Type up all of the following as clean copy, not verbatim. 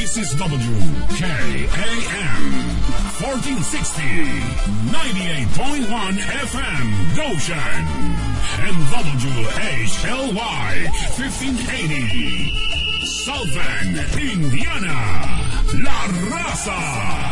This is WKAM 1460, 98.1 FM, Goshen, and WHLY 1580, South Bend, Indiana, La Raza.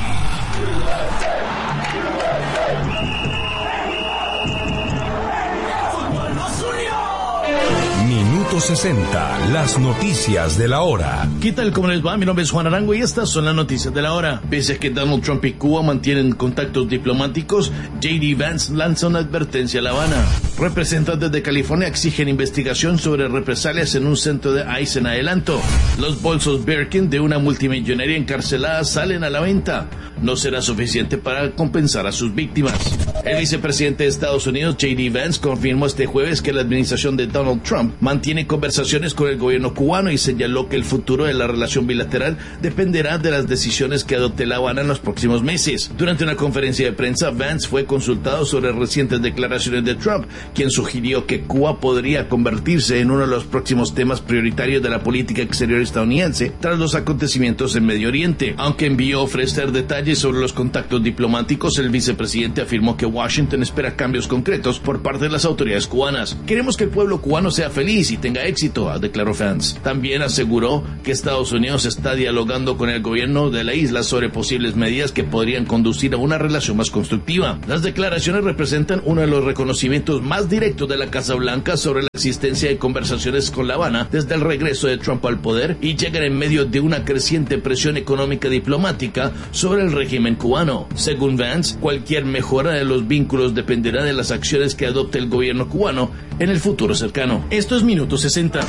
Minuto 60, las noticias de la hora. ¿Qué tal? ¿Cómo les va? Mi nombre es Juan Arango y estas son las noticias de la hora. Pese a que Donald Trump y Cuba mantienen contactos diplomáticos, J.D. Vance lanza una advertencia a La Habana. Representantes de California exigen investigación sobre represalias en un centro de ICE en adelanto. Los bolsos Birkin de una multimillonaria encarcelada salen a la venta. No será suficiente para compensar a sus víctimas. El vicepresidente de Estados Unidos, J.D. Vance, confirmó este jueves que la administración de Donald Trump mantiene conversaciones con el gobierno cubano y señaló que el futuro de la relación bilateral dependerá de las decisiones que adopte La Habana en los próximos meses. Durante una conferencia de prensa, Vance fue consultado sobre recientes declaraciones de Trump, quien sugirió que Cuba podría convertirse en uno de los próximos temas prioritarios de la política exterior estadounidense tras los acontecimientos en Medio Oriente. Aunque envió ofrecer detalles sobre los contactos diplomáticos, el vicepresidente afirmó que Washington espera cambios concretos por parte de las autoridades cubanas. Queremos que el pueblo cubano sea feliz y tenga éxito, declaró Vance. También aseguró que Estados Unidos está dialogando con el gobierno de la isla sobre posibles medidas que podrían conducir a una relación más constructiva. Las declaraciones representan uno de los reconocimientos más directos de la Casa Blanca sobre la existencia de conversaciones con La Habana desde el regreso de Trump al poder y llegan en medio de una creciente presión económica diplomática sobre el régimen cubano. Según Vance, cualquier mejora de los vínculos dependerá de las acciones que adopte el gobierno cubano en el futuro cercano. Esto es Minuto 60.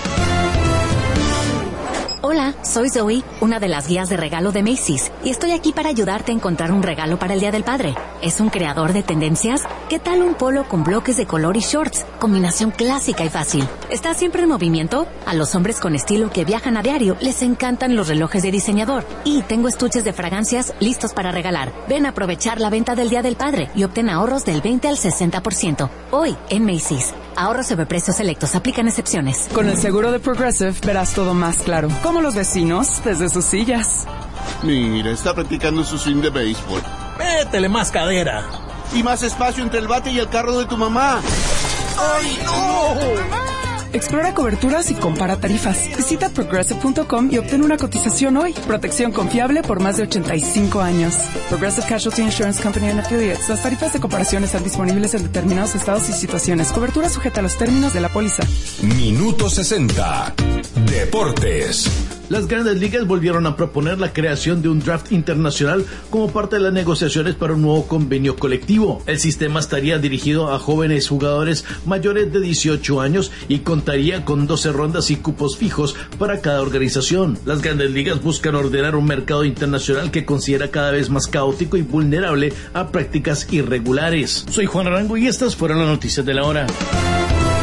Hola, soy Zoe, una de las guías de regalo de Macy's, y estoy aquí para ayudarte a encontrar un regalo para el Día del Padre. ¿Es un creador de tendencias? ¿Qué tal un polo con bloques de color y shorts? Combinación clásica y fácil. ¿Está siempre en movimiento? A los hombres con estilo que viajan a diario les encantan los relojes de diseñador. Y tengo estuches de fragancias listos para regalar. Ven a aprovechar la venta del Día del Padre y obtén ahorros del 20 al 60%. Hoy en Macy's. Ahorros sobre precios selectos. Aplican excepciones. Con el seguro de Progressive verás todo más claro. Como los vecinos desde sus sillas. Mira, está practicando su swing de béisbol. Métele más cadera. Y más espacio entre el bate y el carro de tu mamá. ¡Ay, no! Explora coberturas y compara tarifas. Visita Progressive.com y obtén una cotización hoy. Protección confiable por más de 85 años. Progressive Casualty Insurance Company and Affiliates. Las tarifas de comparación están disponibles en determinados estados y situaciones. Cobertura sujeta a los términos de la póliza. Minuto 60. Deportes. Las Grandes Ligas volvieron a proponer la creación de un draft internacional como parte de las negociaciones para un nuevo convenio colectivo. El sistema estaría dirigido a jóvenes jugadores mayores de 18 años y contaría con 12 rondas y cupos fijos para cada organización. Las Grandes Ligas buscan ordenar un mercado internacional que considera cada vez más caótico y vulnerable a prácticas irregulares. Soy Juan Arango y estas fueron las noticias de la hora.